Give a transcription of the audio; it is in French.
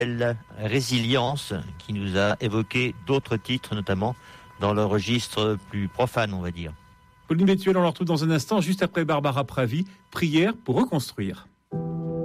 Résilience, qui nous a évoqué d'autres titres, notamment dans le registre plus profane, on va dire. Pauline Bétuel, on la retrouve dans un instant, juste après Barbara Pravi, Prière pour reconstruire.